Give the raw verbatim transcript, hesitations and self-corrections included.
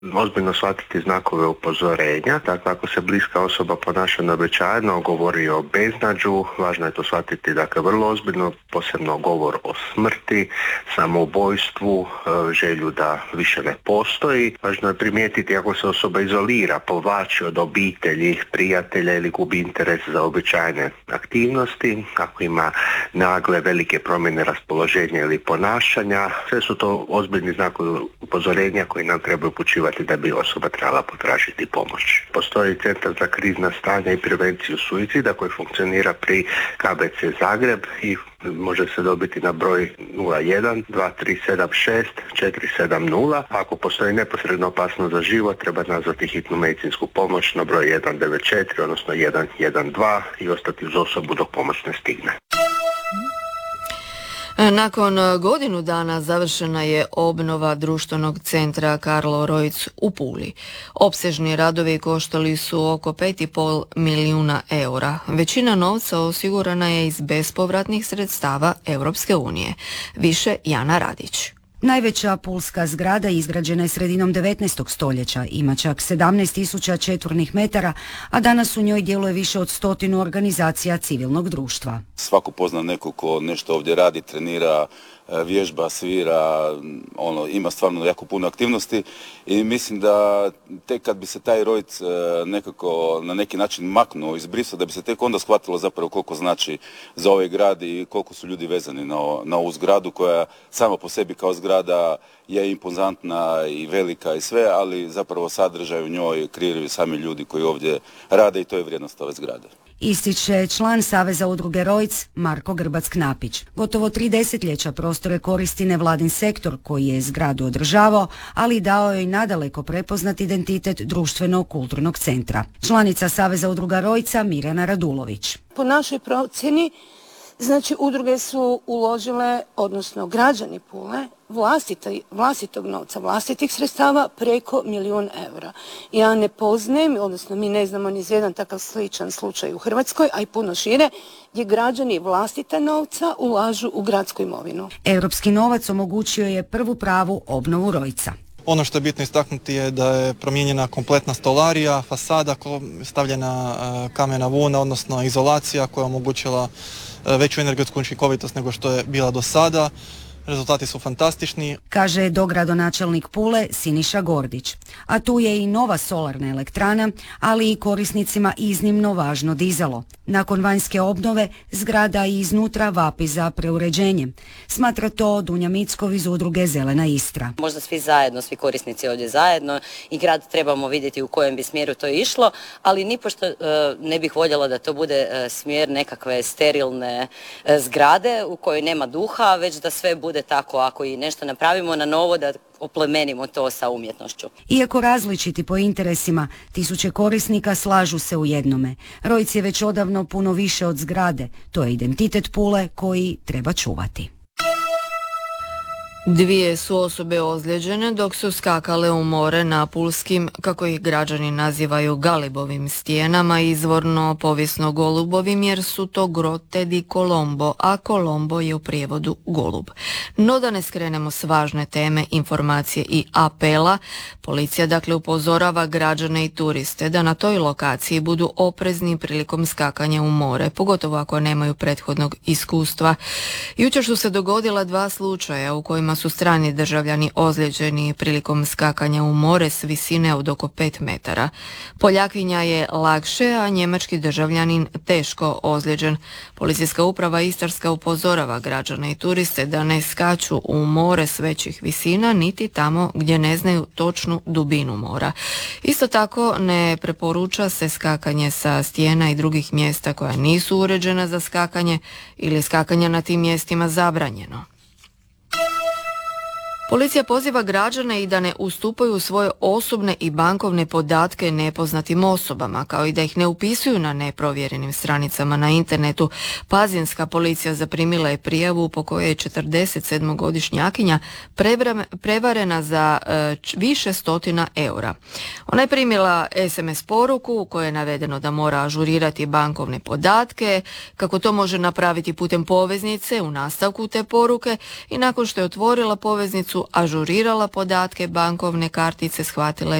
ozbiljno shvatiti znakove upozorenja. Dakle, ako se bliska osoba ponaša neuobičajeno, govori o beznađu, važno je to shvatiti, dakle, vrlo ozbiljno, posebno govor o smrti, samoubojstvu, želju da više ne postoji. Važno je primijetiti ako se osoba izolira, povlači od obitelji, prijatelja ili gubi interes za običajne aktivnosti, ako ima nagle velike promjene raspoloženja ili ponašanja. Sve su to ozbiljni znakovi upozorenja koji nam trebaju upućivati da bi osoba trebala potražiti pomoć. Postoji Centar za krizna stanja i prevenciju suicida koji funkcionira pri K B C Zagreb i može se dobiti na broj nula jedan dva tri sedam šest četiri sedam nula. Ako postoji neposredna opasnost za život, treba nazvati hitnu medicinsku pomoć na broj jedan devet četiri, odnosno jedan jedan dva i ostati uz osobu dok pomoć ne stigne. Nakon godinu dana završena je obnova društvenog centra Karlo Rojc u Puli. Opsežni radovi koštali su oko pet i pol milijuna eura. Većina novca osigurana je iz bespovratnih sredstava Europske unije. Više Jana Radić. Najveća pulska zgrada izgrađena je sredinom devetnaestog stoljeća, ima čak sedamnaest tisuća četvornih metara, a danas u njoj djeluje više od stotinu organizacija civilnog društva. Svako pozna neko ko nešto ovdje radi, trenira, vježba, svira, ono, ima stvarno jako puno aktivnosti i mislim da tek kad bi se taj Rojc nekako na neki način maknuo, izbrisao, da bi se tek onda shvatilo zapravo koliko znači za ovaj grad i koliko su ljudi vezani na, na ovu zgradu koja sama po sebi kao zgrada je impozantna i velika i sve, ali zapravo sadržaj u njoj kreiraju sami ljudi koji ovdje rade i to je vrijednost ove zgrade. Ističe član Saveza udruge Rojc Marko Grbac-Knapić. Gotovo tri desetljeća prostore koristi nevladin sektor koji je zgradu održavao, ali dao je i nadaleko prepoznat identitet društvenog kulturnog centra. Članica Saveza udruga Rojca Mirjana Radulović. Po našoj procjeni, znači udruge su uložile, odnosno građani Pule, vlastiti, vlastitog novca, vlastitih sredstava preko milijun eura. Ja ne poznajem, odnosno mi ne znamo ni za jedan takav sličan slučaj u Hrvatskoj, a i puno šire, gdje građani vlastita novca ulažu u gradsku imovinu. Europski novac omogućio je prvu pravu obnovu Rojca. Ono što je bitno istaknuti je da je promijenjena kompletna stolarija, fasada, stavljena kamena vuna, odnosno izolacija koja je omogućila veću energetsku učinkovitost nego što je bila do sada. Rezultati su fantastični, kaže dogradonačelnik Pule Siniša Gordić. A tu je i nova solarna elektrana, ali i korisnicima iznimno važno dizalo. Nakon vanjske obnove, zgrada i iznutra vapi za preuređenjem. Smatra to Dunja Mickov iz udruge Zelena Istra. Možda svi zajedno, svi korisnici ovdje zajedno i grad trebamo vidjeti u kojem bi smjeru to išlo, ali nipošto uh, ne bih voljela da to bude uh, smjer nekakve sterilne uh, zgrade u kojoj nema duha, već da sve bude tako, ako i nešto napravimo na novo, da oplemenimo to sa umjetnošću. Iako različiti po interesima, tisuće korisnika slažu se u jednome. Rojc je već odavno puno više od zgrade. To je identitet Pule koji treba čuvati. Dvije su osobe ozlijeđene dok su skakale u more na pulskim, kako ih građani nazivaju, galibovim stijenama, izvorno povijesno golubovim, jer su to Grotte di Colombo, a Colombo je u prijevodu golub. No da ne skrenemo s važne teme, informacije i apela, policija dakle upozorava građane i turiste da na toj lokaciji budu oprezni prilikom skakanja u more, pogotovo ako nemaju prethodnog iskustva. Jučer su se dogodila dva slučaja u kojima su strani državljani ozlijeđeni prilikom skakanja u more s visine od oko pet metara. Poljakinja je lakše, a njemački državljanin teško ozlijeđen. Policijska uprava Istarska upozorava građane i turiste da ne skaču u more s većih visina, niti tamo gdje ne znaju točnu dubinu mora. Isto tako ne preporuča se skakanje sa stijena i drugih mjesta koja nisu uređena za skakanje ili skakanje na tim mjestima zabranjeno. Policija poziva građane i da ne ustupaju svoje osobne i bankovne podatke nepoznatim osobama, kao i da ih ne upisuju na neprovjerenim stranicama na internetu. Pazinska policija zaprimila je prijavu po kojoj je četrdesetsedmogodišnjakinja prevarena za e, više stotina eura. Ona je primila es em es poruku u kojoj je navedeno da mora ažurirati bankovne podatke, kako to može napraviti putem poveznice u nastavku te poruke, i nakon što je otvorila poveznicu su ažurirala podatke bankovne kartice, shvatila